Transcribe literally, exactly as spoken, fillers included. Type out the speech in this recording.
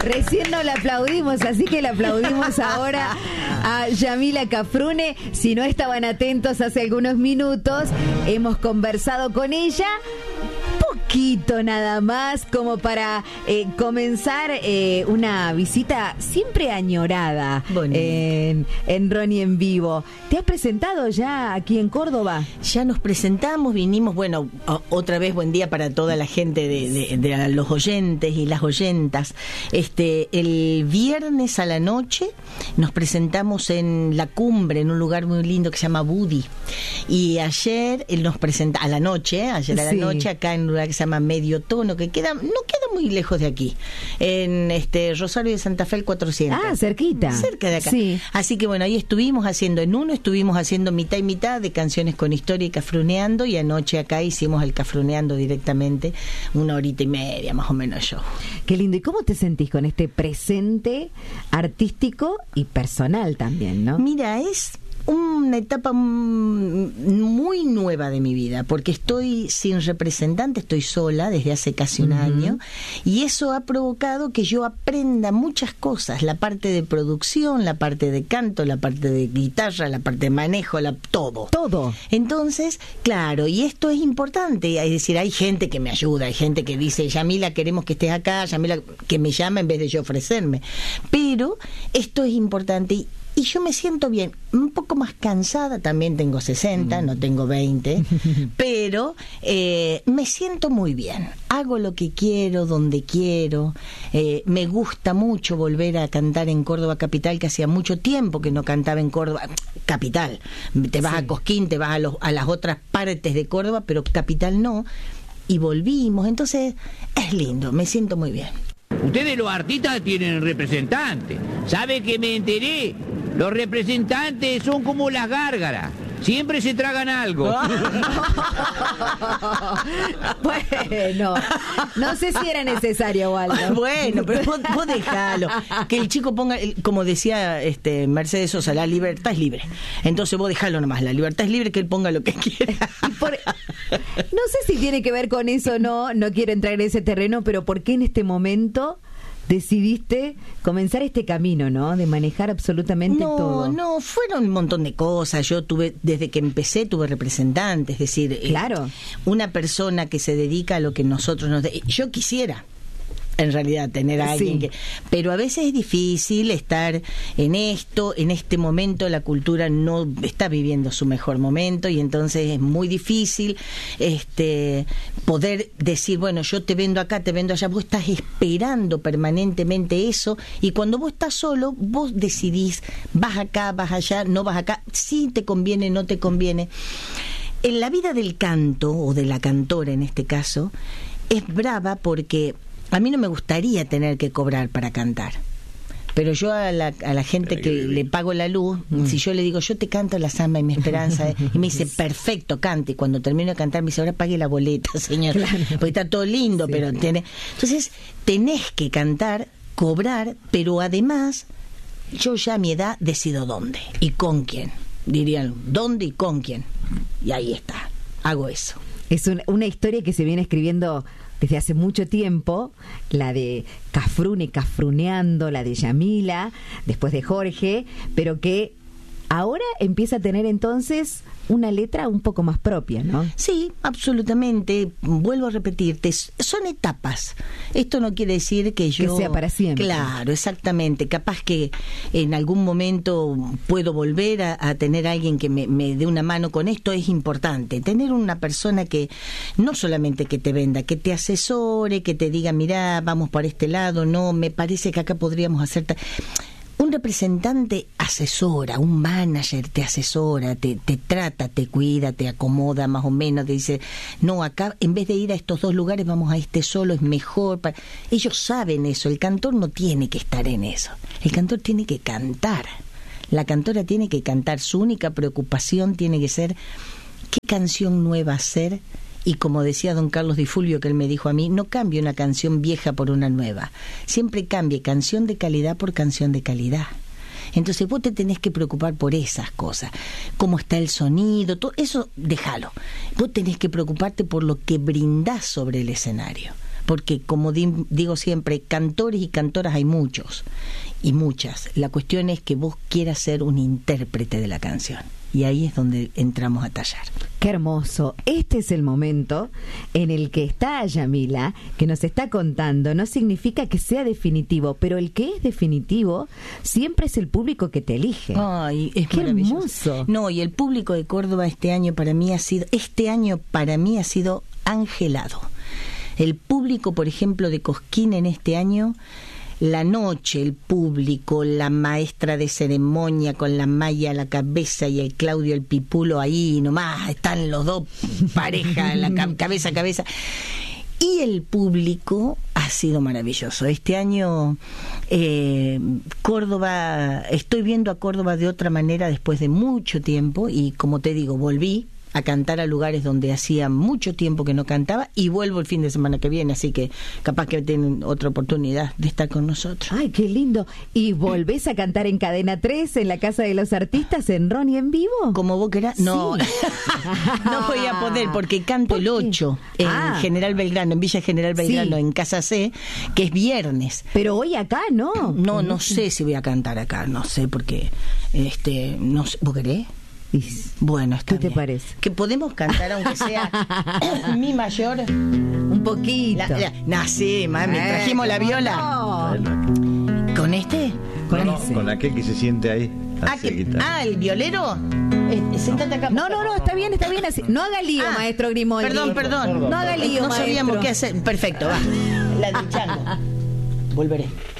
Recién no la aplaudimos, así que la aplaudimos ahora a Yamila Cafrune. Si no estaban atentos hace algunos minutos, hemos conversado con ella poquito nada más, como para eh, comenzar eh, una visita siempre añorada en, en Ronnie en Vivo. ¿Te has presentado ya aquí en Córdoba? Ya nos presentamos, vinimos, bueno, otra vez buen día para toda la gente de, de, de los oyentes y las oyentas. Este, el viernes a la noche nos presentamos en La Cumbre, en un lugar muy lindo que se llama Budi. Y ayer nos presentamos, a la noche, ayer a la sí. noche, acá en un lugar que se llama Medio Tono, que queda, no queda muy lejos de aquí, en este Rosario de Santa Fe el cuatrocientos. Ah, cerquita. Cerca de acá. Sí. Así que bueno, ahí estuvimos haciendo, en uno estuvimos haciendo mitad y mitad de canciones con historia y cafruneando, y anoche acá hicimos el cafruneando directamente, una horita y media más o menos yo. Qué lindo. ¿Y cómo te sentís con este presente artístico y personal también, no? Mira, es una etapa muy nueva de mi vida, porque estoy sin representante, estoy sola desde hace casi un uh-huh. año, y eso ha provocado que yo aprenda muchas cosas, la parte de producción, la parte de canto, la parte de guitarra, la parte de manejo, la, todo. Todo. Entonces, claro, y esto es importante, es decir, hay gente que me ayuda, hay gente que dice, Yamila, queremos que estés acá, Yamila, que me llama en vez de yo ofrecerme, pero esto es importante. Y Y yo me siento bien, un poco más cansada, también tengo sesenta, mm. no tengo veinte, pero eh, me siento muy bien. Hago lo que quiero, donde quiero. Eh, me gusta mucho volver a cantar en Córdoba Capital, que hacía mucho tiempo que no cantaba en Córdoba Capital. Te vas sí. a Cosquín, te vas a, los, a las otras partes de Córdoba, pero Capital no. Y volvimos, entonces es lindo, me siento muy bien. Ustedes los artistas tienen representantes. ¿Sabe que me enteré? Los representantes son como las gárgaras. Siempre se tragan algo. Bueno, no sé si era necesario, Waldo. Bueno, pero vos, vos dejalo. Que el chico ponga, como decía este Mercedes Sosa, la libertad es libre. Entonces vos dejalo nomás, la libertad es libre, que él ponga lo que quiera. Y por, no sé si tiene que ver con eso o no, no quiero entrar en ese terreno, pero ¿por qué en este momento decidiste comenzar este camino, ¿no? De manejar absolutamente no, todo. No, fueron un montón de cosas. Yo tuve, desde que empecé, tuve representantes, es decir, claro. eh, una persona que se dedica a lo que nosotros nos... De- yo quisiera, en realidad, tener a alguien sí. que... Pero a veces es difícil estar en esto, en este momento la cultura no está viviendo su mejor momento, y entonces es muy difícil este poder decir, bueno, yo te vendo acá, te vendo allá. Vos estás esperando permanentemente eso, y cuando vos estás solo, vos decidís, vas acá, vas allá, no vas acá, si te conviene, no te conviene. En la vida del canto, o de la cantora en este caso, es brava porque... A mí no me gustaría tener que cobrar para cantar, pero yo a la, a la gente que le pago la luz, mm. si yo le digo, yo te canto la samba y mi esperanza, eh, y me dice, perfecto, cante, y cuando termino de cantar me dice, ahora pague la boleta, señor, claro. porque está todo lindo, sí, pero sí. tiene... Entonces, tenés que cantar, cobrar, pero además, yo ya a mi edad decido dónde y con quién, dirían, dónde y con quién, y ahí está, hago eso. Es una, una historia que se viene escribiendo desde hace mucho tiempo, la de Cafrune, Cafruneando, la de Yamila, después de Jorge, pero que ahora empieza a tener entonces una letra un poco más propia, ¿no? Sí, absolutamente. Vuelvo a repetirte, son etapas. Esto no quiere decir que yo... Que sea para siempre. Claro, exactamente. Capaz que en algún momento puedo volver a, a tener a alguien que me, me dé una mano con esto. Es importante. Tener una persona que no solamente que te venda, que te asesore, que te diga, mirá, vamos por este lado, no, me parece que acá podríamos hacer... Ta... Un representante asesora, un manager te asesora, te, te trata, te cuida, te acomoda más o menos, te dice, no, acá en vez de ir a estos dos lugares vamos a este solo, es mejor. Para... Ellos saben eso, el cantor no tiene que estar en eso, el cantor tiene que cantar, la cantora tiene que cantar, su única preocupación tiene que ser qué canción nueva hacer. Y como decía don Carlos Di Fulvio, que él me dijo a mí, no cambie una canción vieja por una nueva. Siempre cambie canción de calidad por canción de calidad. Entonces vos te tenés que preocupar por esas cosas. Cómo está el sonido, todo eso, déjalo. Vos tenés que preocuparte por lo que brindás sobre el escenario. porque como di, digo siempre, cantores y cantoras hay muchos y muchas. La cuestión es que vos quieras ser un intérprete de la canción. Y ahí es donde entramos a tallar. Qué hermoso. Este es el momento en el que está Yamila, que nos está contando. No significa que sea definitivo, pero el que es definitivo siempre es el público que te elige. Ay, es Qué hermoso. No, y el público de Córdoba este año para mí ha sido, este año para mí ha sido angelado. El público, por ejemplo, de Cosquín en este año, la noche, el público, la maestra de ceremonia con la malla a la cabeza y el Claudio el Pipulo ahí nomás, están los dos pareja, la ca- cabeza a cabeza. Y el público ha sido maravilloso. Este año eh, Córdoba, estoy viendo a Córdoba de otra manera después de mucho tiempo y como te digo, volví a cantar a lugares donde hacía mucho tiempo que no cantaba y vuelvo el fin de semana que viene, así que capaz que tienen otra oportunidad de estar con nosotros. Ay, qué lindo. ¿Y volvés a cantar en Cadena tres, en la Casa de los Artistas, en Ronnie en vivo? Como vos querás. No, Sí. no voy a poder porque canto ¿Por el qué? ocho en Ah. General Belgrano, en Villa General Belgrano, Sí. en Casa C, que es viernes. Pero hoy acá no. No, no sé si voy a cantar acá, no sé, porque, este, no sé, ¿vos querés? Bueno, está ¿Qué te bien. parece? Que podemos cantar aunque sea mi mayor. Un poquito. La, la, no, sí, mami, Eh, trajimos la ¿cómo viola. no? ¿Con este? Con No, ese. con aquel que se siente ahí. Ah, Así, que- guitarra. ah, el violero. Eh, sentate acá. No, no, no, está bien, está bien así. No haga lío, Ah, maestro Grimaldi. Perdón, perdón. No haga lío, No sabíamos maestro. qué hacer. Perfecto, va. La del chango. Volveré.